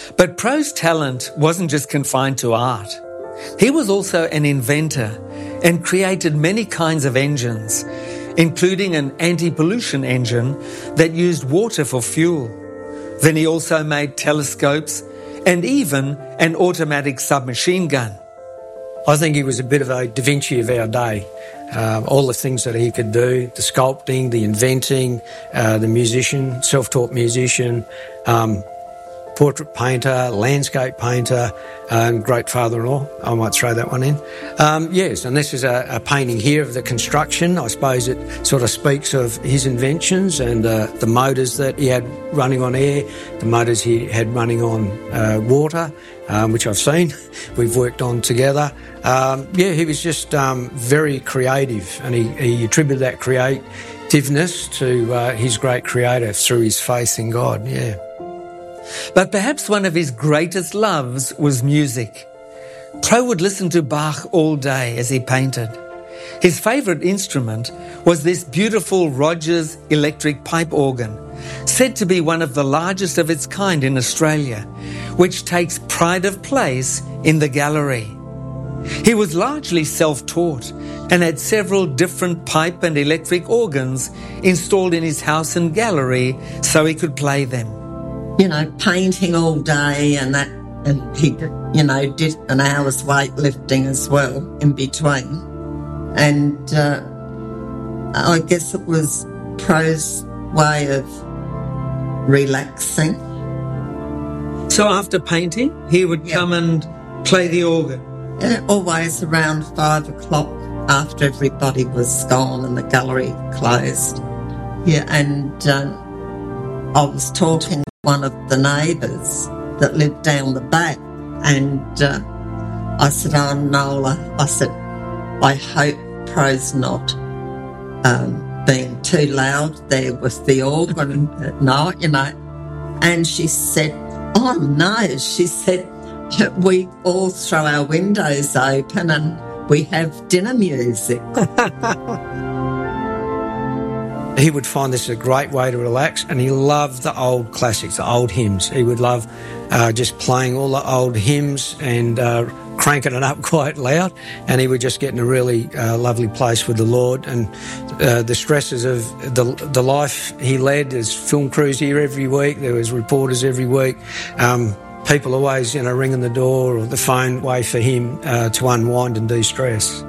But Pro's talent wasn't just confined to art. He was also an inventor and created many kinds of engines, including an anti-pollution engine that used water for fuel. Then he also made telescopes and even an automatic submachine gun. I think he was a bit of a Da Vinci of our day. All the things that he could do, the sculpting, the inventing, the musician, self-taught musician, portrait painter, landscape painter, great father-in-law. I might throw that one in. Yes, and this is a painting here of the construction. I suppose it sort of speaks of his inventions and the motors that he had running on air, the motors he had running on water, which I've seen. We've worked on together. He was just very creative, and he attributed that creativeness to his great creator through his faith in God, yeah. But perhaps one of his greatest loves was music. Pro would listen to Bach all day as he painted. His favourite instrument was this beautiful Rogers electric pipe organ, said to be one of the largest of its kind in Australia, which takes pride of place in the gallery. He was largely self-taught and had several different pipe and electric organs installed in his house and gallery so he could play them. Painting all day and that, and he, did an hour's weightlifting as well in between. And I guess it was Pro's way of relaxing. So after painting, he would come and play the organ? Always around 5 o'clock after everybody was gone and the gallery closed. Yeah, and I was talking one of the neighbours that lived down the back, and I said, "Oh, Nola," I said, "I hope Pro's not being too loud there with the organ." No, And she said, "Oh, no," she said, "we all throw our windows open and we have dinner music." He would find this a great way to relax, and he loved the old classics, the old hymns. He would love just playing all the old hymns and cranking it up quite loud, and he would just get in a really lovely place with the Lord. And the stresses of the life he led, there's film crews here every week, there was reporters every week, people always ringing the door or the phone, way for him to unwind and de-stress.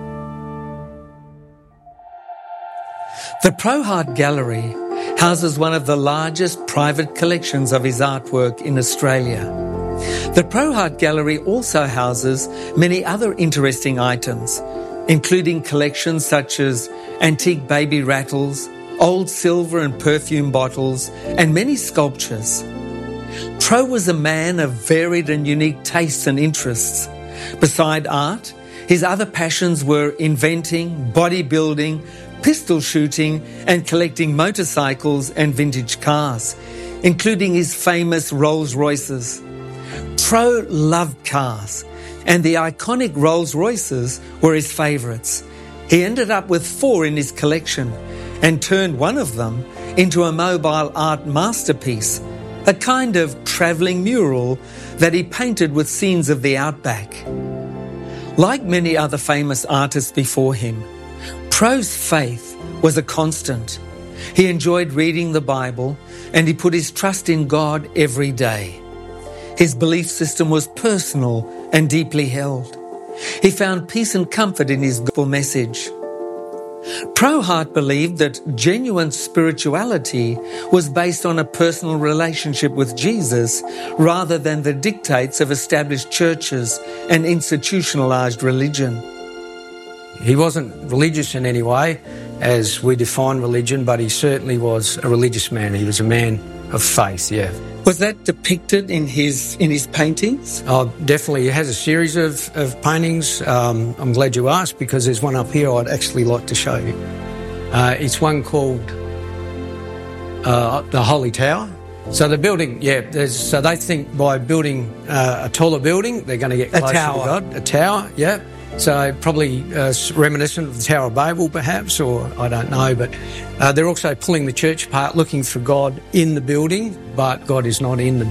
The Pro Art Gallery houses one of the largest private collections of his artwork in Australia. The Pro Art Gallery also houses many other interesting items, including collections such as antique baby rattles, old silver and perfume bottles, and many sculptures. Pro was a man of varied and unique tastes and interests. Beside art, his other passions were inventing, bodybuilding, pistol shooting, and collecting motorcycles and vintage cars, including his famous Rolls-Royces. Pro loved cars, and the iconic Rolls-Royces were his favourites. He ended up with 4 in his collection and turned one of them into a mobile art masterpiece, a kind of travelling mural that he painted with scenes of the outback. Like many other famous artists before him, Pro's faith was a constant. He enjoyed reading the Bible, and he put his trust in God every day. His belief system was personal and deeply held. He found peace and comfort in his gospel message. Pro Hart believed that genuine spirituality was based on a personal relationship with Jesus rather than the dictates of established churches and institutionalized religion. He wasn't religious in any way, as we define religion, but he certainly was a religious man. He was a man of faith, yeah. Was that depicted in his paintings? Oh, definitely. He has a series of paintings. I'm glad you asked, because there's one up here I'd actually like to show you. It's one called the Holy Tower. So the building, so they think by building a taller building, they're going to get closer to God. A tower, yeah. So probably reminiscent of the Tower of Babel, perhaps, or I don't know. But they're also pulling the church apart, looking for God in the building, but God is not in the